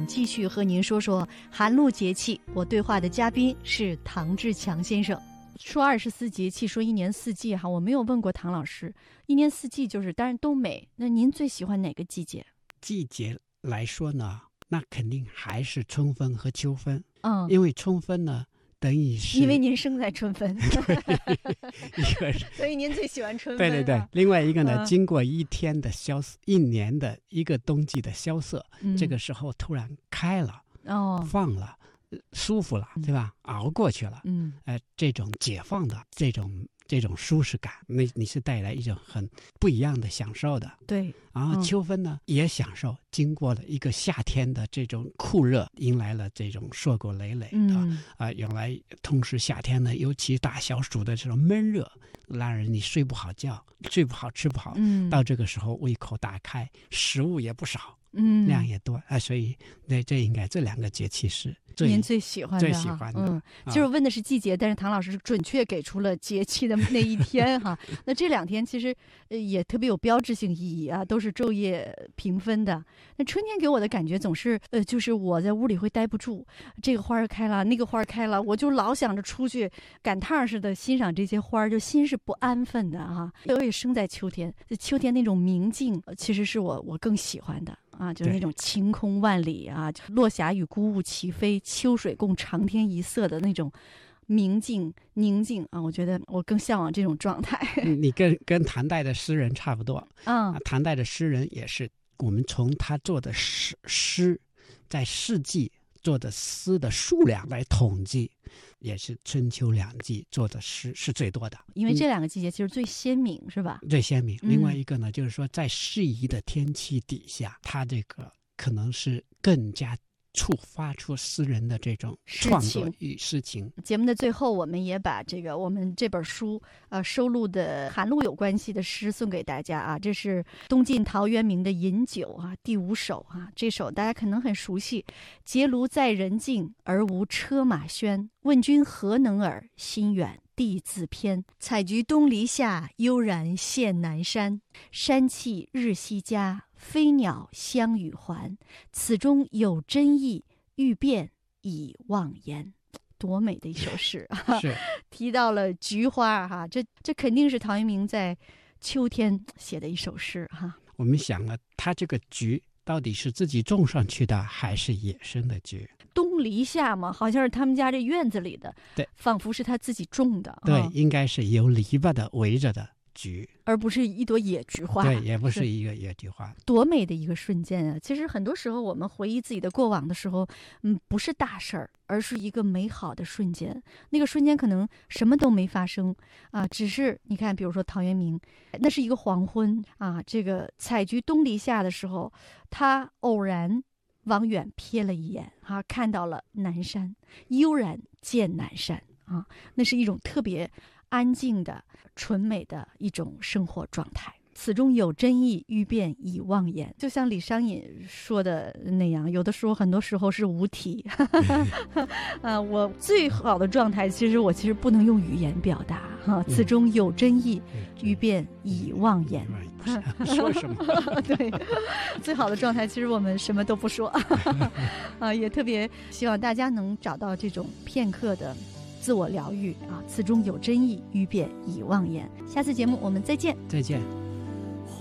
继续和您说说寒露节气。我对话的嘉宾是唐志强先生。说24节气，说一年四季哈，我没有问过唐老师，一年四季就是当然都美，那您最喜欢哪个季节？ 季节来说呢，那肯定还是春分和秋分。因为春分呢等于是因为您生在春分一个所以您最喜欢春分。 对对对，另外一个呢，经过一天的萧瑟，一年的一个冬季的萧瑟，这个时候突然开了，放了，舒服了，对吧？熬过去了，这种解放的这种舒适感，你是带来一种很不一样的享受的。 对， 然后秋分呢，也享受，经过了一个夏天的这种酷热，迎来了这种硕果累累的原来同时夏天呢，尤其大小暑的这种闷热，让人你睡不好觉，睡不好，吃不好，到这个时候胃口打开，食物也不少。量也多所以这应该这两个节气是您最喜欢的。就是问的是季节，但是唐老师准确给出了节气的那一天哈。那这2天其实也特别有标志性意义啊，都是昼夜平分的。那春天给我的感觉总是就是我在屋里会待不住，这个花开了，那个花开了，我就老想着出去赶趟似的欣赏这些花，就心是不安分的哈。我也生在秋天，秋天那种明净其实是我更喜欢的。就是那种晴空万里啊，落霞与孤鹜齐飞，秋水共长天一色的那种明净宁静啊，我觉得我更向往这种状态。 你跟唐代的诗人差不多唐代的诗人也是，我们从他做的诗在四季做的诗的数量来统计，也是春秋两季做的诗是最多的， 因为这2个季节其实最鲜明，是吧？ 最鲜明。另外一个呢，就是说在适宜的天气底下，它这个可能是更加触发出诗人的这种创作与诗情。 节目的最后，我们也把我们这本书收录的寒露有关系的诗送给大家啊。这是东晋陶渊明的《饮酒》第5首这首大家可能很熟悉。结庐在人境，而无车马喧。问君何能尔？心远地自偏。采菊东篱下，悠然见南山。山气日夕佳，飞鸟相与还。此中有真意，欲辨已忘言。多美的一首诗是提到了菊花这肯定是陶渊明在秋天写的一首诗我们想了，他这个菊到底是自己种上去的还是野生的菊？ 东篱下嘛，好像是他们家这院子里的， 对， 仿佛是他自己种的。 对，应该是有篱笆的围着的菊， 而不是一朵野菊花。 对，也不是一个野菊花。 多美的一个瞬间啊！其实很多时候我们回忆自己的过往的时候，不是大事儿，而是一个美好的瞬间。那个瞬间可能什么都没发生只是你看，比如说陶渊明，那是一个黄昏这个采菊东篱下的时候，他偶然往远瞥了一眼看到了南山，悠然见南山那是一种特别安静的纯美的一种生活状态。此中有真意，欲辨已忘言。就像李商隐说的那样，有的时候很多时候是无题我最好的状态其实不能用语言表达此中有真意，欲辨已忘言。 说什么对，最好的状态其实我们什么都不说也特别希望大家能找到这种片刻的自我疗愈此中有真意，欲辨已忘言。下次节目我们再见。 再见。